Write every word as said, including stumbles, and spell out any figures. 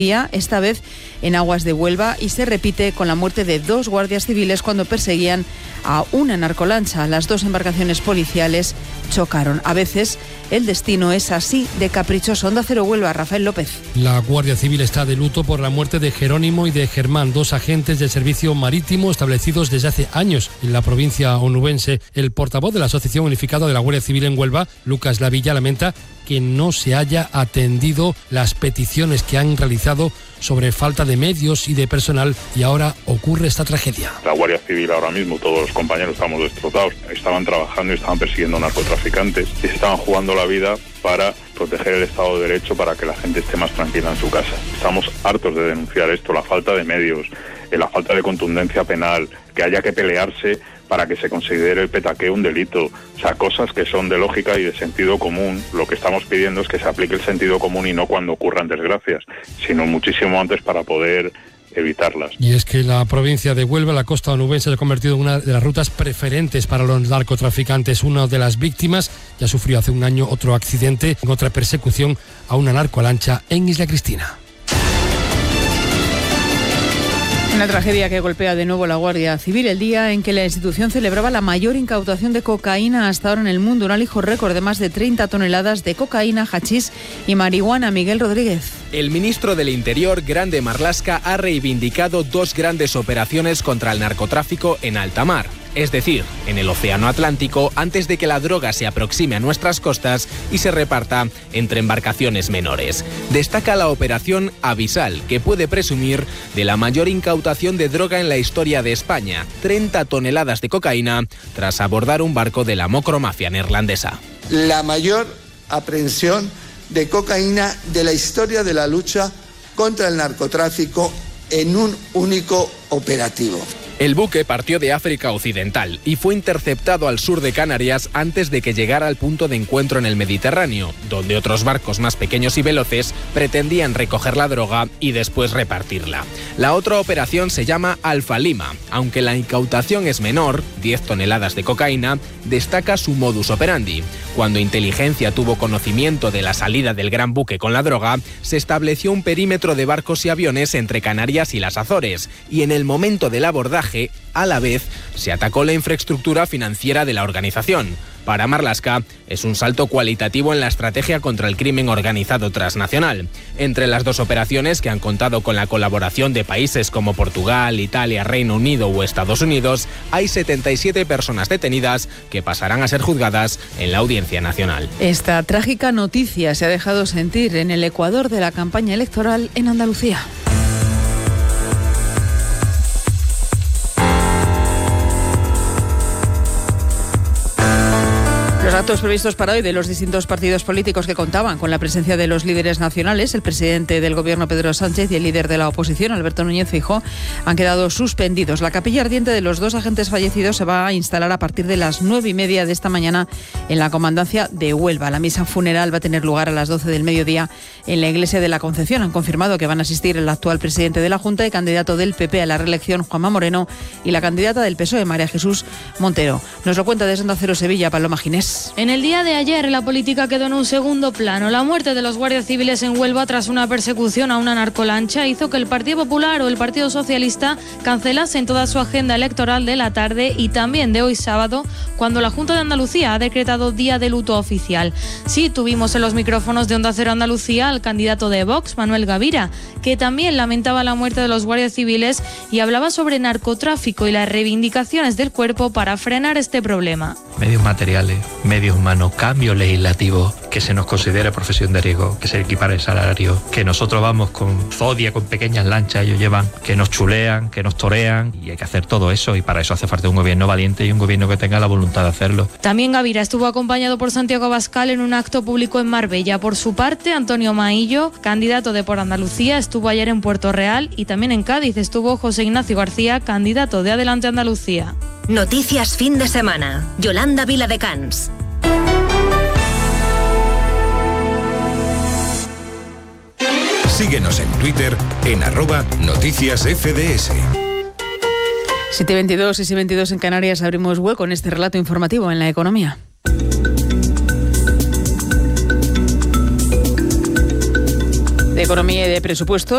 esta vez en aguas de Huelva, y se repite con la muerte de dos guardias civiles cuando perseguían a una narcolancha. Las dos embarcaciones policiales chocaron. A veces el destino es así de caprichoso. Onda Cero Huelva, Rafael López. La Guardia Civil está de luto por la muerte de Jerónimo y de Germán, dos agentes del servicio marítimo establecidos desde hace años en la provincia onubense. El portavoz de la Asociación Unificada de la Guardia Civil en Huelva, Lucas Lavilla, lamenta que no se haya atendido las peticiones que han realizado sobre falta de medios y de personal, y ahora ocurre esta tragedia. La Guardia Civil ahora mismo, todos los compañeros estamos destrozados, estaban trabajando y estaban persiguiendo narcotraficantes y se estaban jugando la vida para proteger el Estado de Derecho, para que la gente esté más tranquila en su casa. Estamos hartos de denunciar esto, la falta de medios, la falta de contundencia penal, que haya que pelearse para que se considere el petaqueo un delito. O sea, cosas que son de lógica y de sentido común. Lo que estamos pidiendo es que se aplique el sentido común, y no cuando ocurran desgracias, sino muchísimo antes, para poder evitarlas. Y es que la provincia de Huelva, la costa onubense, se ha convertido en una de las rutas preferentes para los narcotraficantes. Una de las víctimas ya sufrió hace un año otro accidente en otra persecución a una narcolancha en Isla Cristina. Una tragedia que golpea de nuevo a la Guardia Civil el día en que la institución celebraba la mayor incautación de cocaína hasta ahora en el mundo, un alijo récord de más de treinta toneladas de cocaína, hachís y marihuana. Miguel Rodríguez. El ministro del Interior, Grande Marlaska, ha reivindicado dos grandes operaciones contra el narcotráfico en alta mar. Es decir, en el Océano Atlántico, antes de que la droga se aproxime a nuestras costas y se reparta entre embarcaciones menores. Destaca la operación Avisal, que puede presumir de la mayor incautación de droga en la historia de España, treinta toneladas de cocaína, tras abordar un barco de la mocromafia neerlandesa. La mayor aprehensión de cocaína de la historia de la lucha contra el narcotráfico en un único operativo. El buque partió de África Occidental y fue interceptado al sur de Canarias antes de que llegara al punto de encuentro en el Mediterráneo, donde otros barcos más pequeños y veloces pretendían recoger la droga y después repartirla. La otra operación se llama Alfa Lima. Aunque la incautación es menor, diez toneladas de cocaína, destaca su modus operandi. Cuando Inteligencia tuvo conocimiento de la salida del gran buque con la droga, se estableció un perímetro de barcos y aviones entre Canarias y las Azores, y en el momento del abordaje, a la vez, se atacó la infraestructura financiera de la organización. Para Marlaska, es un salto cualitativo en la estrategia contra el crimen organizado transnacional. Entre las dos operaciones, que han contado con la colaboración de países como Portugal, Italia, Reino Unido o Estados Unidos, hay setenta y siete personas detenidas que pasarán a ser juzgadas en la Audiencia Nacional. Esta trágica noticia se ha dejado sentir en el ecuador de la campaña electoral en Andalucía. Los actos previstos para hoy de los distintos partidos políticos que contaban con la presencia de los líderes nacionales, el presidente del Gobierno Pedro Sánchez y el líder de la oposición Alberto Núñez Feijóo, han quedado suspendidos. La capilla ardiente de los dos agentes fallecidos se va a instalar a partir de las nueve y media de esta mañana en la comandancia de Huelva. La misa funeral va a tener lugar a las doce del mediodía en la iglesia de la Concepción. Han confirmado que van a asistir el actual presidente de la Junta y candidato del P P a la reelección, Juanma Moreno, y la candidata del P S O E, María Jesús Montero. Nos lo cuenta desde Onda Cero Sevilla, Paloma Ginés. En el día de ayer, la política quedó en un segundo plano. La muerte de los guardias civiles en Huelva tras una persecución a una narcolancha hizo que el Partido Popular o el Partido Socialista cancelasen toda su agenda electoral de la tarde y también de hoy sábado, cuando la Junta de Andalucía ha decretado día de luto oficial. Sí, tuvimos en los micrófonos de Onda Cero Andalucía al candidato de Vox, Manuel Gavira, que también lamentaba la muerte de los guardias civiles y hablaba sobre narcotráfico y las reivindicaciones del cuerpo para frenar este problema. Medios materiales, medios humanos, cambio legislativo, que se nos considere profesión de riesgo, que se equipare el salario, que nosotros vamos con Zodia, con pequeñas lanchas, ellos llevan, que nos chulean, que nos torean, y hay que hacer todo eso, y para eso hace falta un gobierno valiente y un gobierno que tenga la voluntad de hacerlo. También Gavira estuvo acompañado por Santiago Abascal en un acto público en Marbella. Por su parte, Antonio Maillo, candidato de Por Andalucía, estuvo ayer en Puerto Real, y también en Cádiz estuvo José Ignacio García, candidato de Adelante Andalucía. Noticias fin de semana. Yolanda Viladecans. Síguenos en Twitter en arroba noticias F D S. siete y veintidós y seis y veintidós en Canarias, abrimos hueco en este relato informativo en la economía. De economía y de presupuesto.